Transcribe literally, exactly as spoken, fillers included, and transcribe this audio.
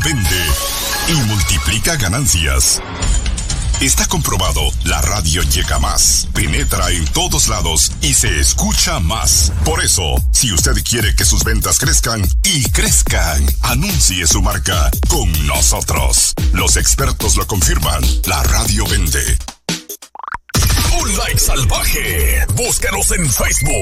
vende y multiplica ganancias. Está comprobado, la radio llega más, penetra en todos lados y se escucha más. Por eso, si usted quiere que sus ventas crezcan y crezcan, anuncie su marca con nosotros. Los expertos lo confirman, la radio vende. Un like salvaje. Búscanos en Facebook,